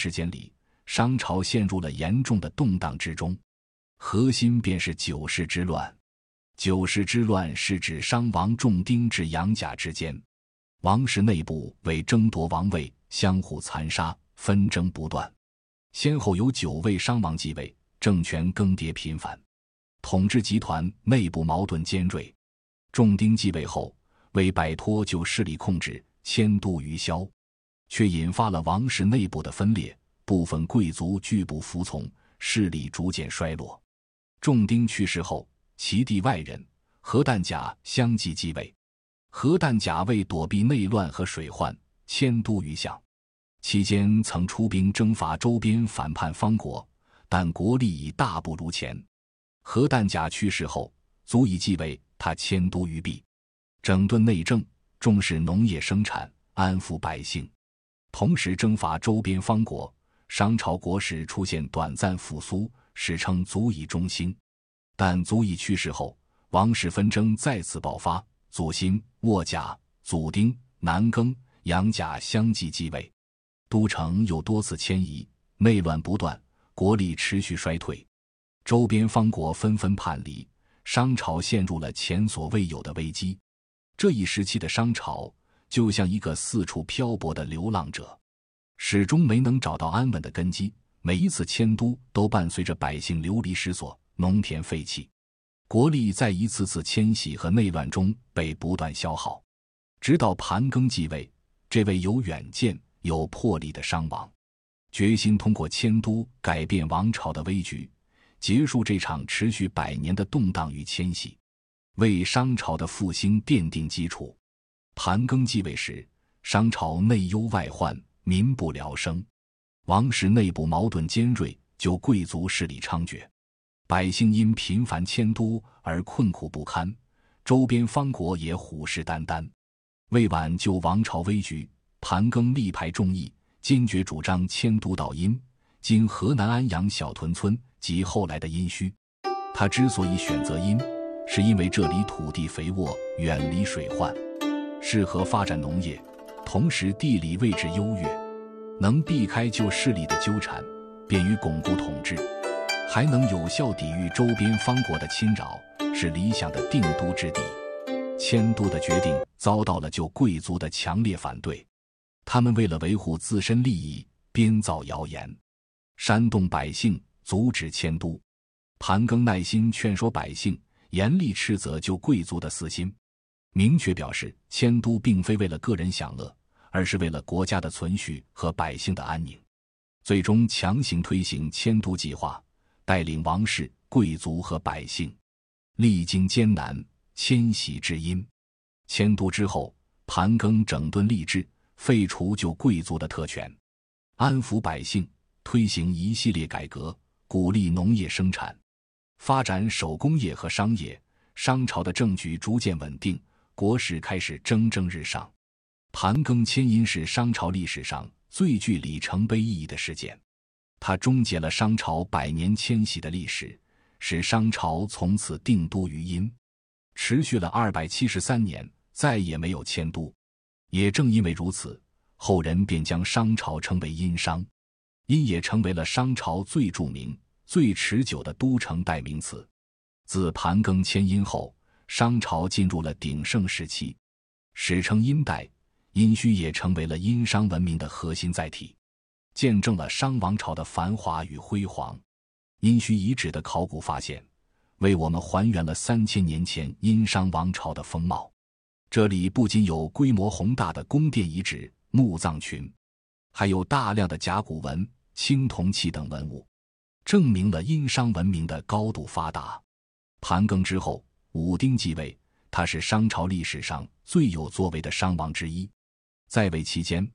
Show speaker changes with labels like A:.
A: 时间里，商朝陷入了严重的动荡之中，核心便是九世之乱。九世之乱是指商王仲丁至杨贾之间，王室内部为争夺王位，相互残杀，纷争不断。先后有9位商王继位，政权更迭频繁，统治集团内部矛盾尖锐。仲丁继位后，为摆脱旧势力控制，迁都于萧，却引发了王室内部的分裂，部分贵族拒不服从，势力逐渐衰落。仲丁去世后，其弟外人何旦甲相继继位。何旦甲为躲避内乱和水患，迁都于相，期间曾出兵征伐周边反叛方国，但国力已大不如前。何旦甲去世后，足以继位，他迁都于毕，整顿内政，重视农业生产，安抚百姓，同时征伐周边方国。商朝国势出现短暂复苏，史称足以中兴。但足以去世后，王室纷争再次爆发，祖辛、沃甲、祖丁、南庚、杨甲相继继位，都城又多次迁移，内乱不断，国力持续衰退，周边方国纷纷叛离，商朝陷入了前所未有的危机。这一时期的商朝就像一个四处漂泊的流浪者，始终没能找到安稳的根基，每一次迁都都伴随着百姓流离失所，农田废弃，国力在一次次迁徙和内乱中被不断消耗。直到盘庚继位，这位有远见、有魄力的商王，决心通过迁都改变王朝的危局，结束这场持续100年的动荡与迁徙，为商朝的复兴奠定基础。盘庚继位时，商朝内忧外患，民不聊生，王室内部矛盾尖锐，旧贵族势力猖獗，百姓因频繁迁都而困苦不堪，周边方国也虎视眈眈。为挽救王朝危局，盘庚力排众议，坚决主张迁都到殷，今河南安阳小屯村及后来的殷墟。他之所以选择殷，是因为这里土地肥沃，远离水患，适合发展农业，同时地理位置优越，能避开旧势力的纠缠，便于巩固统治，还能有效抵御周边方国的侵扰，是理想的定都之地。迁都的决定遭到了旧贵族的强烈反对，他们为了维护自身利益，编造谣言，煽动百姓，阻止迁都。盘庚耐心劝说百姓，严厉斥责旧贵族的私心，明确表示迁都并非为了个人享乐，而是为了国家的存续和百姓的安宁。最终强行推行迁都计划，带领王室、贵族和百姓历经艰难，迁徙至殷。迁都之后，盘庚整顿吏治，废除旧贵族的特权，安抚百姓，推行一系列改革，鼓励农业生产，发展手工业和商业。商朝的政局逐渐稳定，国势开始蒸蒸日上。盘庚迁殷是商朝历史上最具里程碑意义的事件，它终结了商朝100年迁徙的历史，使商朝从此定都于殷，持续了273年，再也没有迁都。也正因为如此，后人便将商朝称为殷商，殷也成为了商朝最著名、最持久的都城代名词。自盘庚迁殷后，商朝进入了鼎盛时期，史称殷代，殷墟也成为了殷商文明的核心载体，见证了商王朝的繁华与辉煌。殷墟遗址的考古发现，为我们还原了3000年前殷商王朝的风貌。这里不仅有规模宏大的宫殿遗址、墓葬群，还有大量的甲骨文、青铜器等文物，证明了殷商文明的高度发达。盘庚之后，武丁继位，他是商朝历史上最有作为的商王之一。在位期间，